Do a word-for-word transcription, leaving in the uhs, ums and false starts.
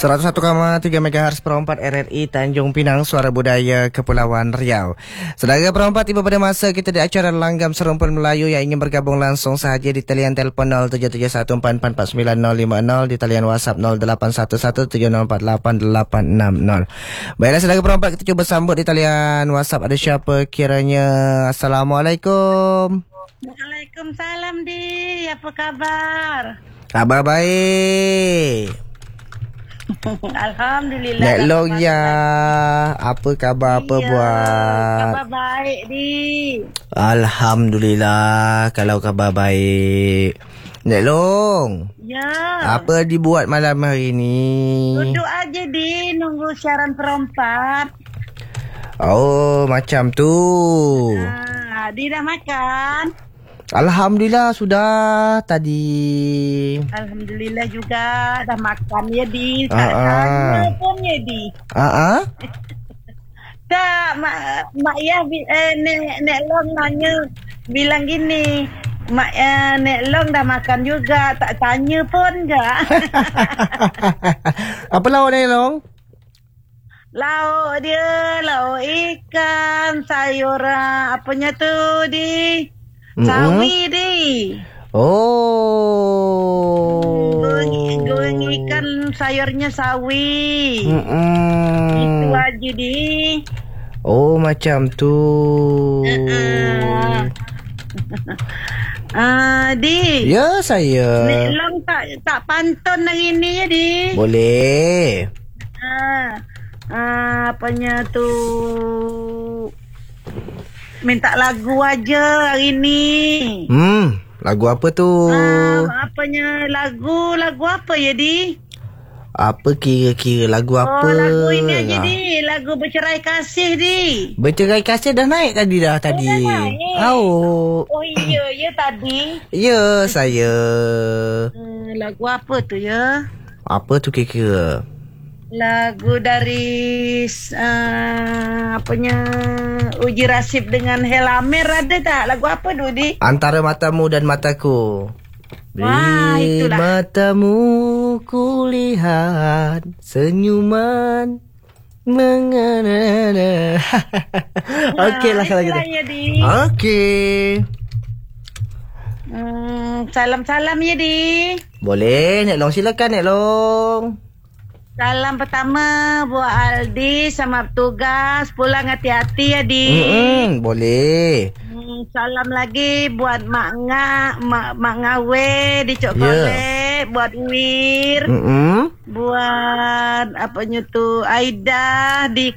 seratus satu koma tiga megahertz perempat R R I Tanjung Pinang, Suara Budaya Kepulauan Riau. Saudara perempat, tiba pada masa kita di acara Langgam Serumpun Melayu. Yang ingin bergabung langsung sahaja di talian telefon nol tujuh tujuh satu empat empat empat sembilan nol lima nol, di talian WhatsApp nol lapan satu satu tujuh nol empat lapan lapan enam nol. Baiklah saudara perempat, kita cuba sambut di talian WhatsApp. Ada siapa kiranya? Assalamualaikum. Waalaikumsalam, Di. Apa kabar? Kabar baik. Alhamdulillah. Nek Long ya, apa khabar, apa iya, buat? Khabar baik, Di. Alhamdulillah kalau khabar baik. Nek Long, Ya. apa dibuat malam hari ni? Duduk aja, Di, nunggu siaran perempat. Oh, macam tu. Ah, Di dah makan? Alhamdulillah sudah tadi. Alhamdulillah juga dah makan ya, Di. Tak Ah, ah. tanya pun ya, Di. Ah ah. Tak, Mak, Mak Yah, bi- eh, Nek, Nek Long nanya, bilang gini, Mak, eh, Nek Long dah makan juga, tak tanya pun je. Apa lauk Nek Long? Lauk dia, lauk ikan, sayur, ah, apanya tu, Di? Mm-mm. Sawi, Di. Oh. Goreng, goreng ikan, sayurnya sawi. Mm-mm. Itu aja, Di. Oh, macam tu. Uh-uh. Ah, Di. Ya, saya. Nek Long tak tak pantun hari ni ya, Di. Boleh. Ah, ah, apanya tu? Minta lagu aja hari ni. Hmm, lagu apa tu? Ah, apanya lagu? Lagu apa ya, Di? Apa kira-kira lagu apa? Oh, lagu ini aja, Ah. Di. Lagu Bercerai Kasih, Di. Bercerai Kasih dah naik tadi dah tadi. dah naik. Oh. Oh iya, ya tadi. Ya, saya. Hmm, lagu apa tu ya? Apa tu kira-kira? Lagu dari uh, apanya Uji Rasib dengan Helamer ada tak? Lagu apa tu, Di? Antara matamu dan mataku. Wah, Di itulah. matamu kulihat senyuman mengena. Okeylah kalau gitu. itulah ya, Di. Okey. Hmm, salam-salam ya, Di. Boleh, Nek Long, silakan Nek Long. Salam pertama buat Aldi sama petugas. Pulang hati-hati ya, Di. Hmm, boleh. Hmm, salam lagi buat Mak Nga, Mak, Mak Ngawe di Cok Ya. Kolek, buat Wir, Hmm. buat apanya tu Aida di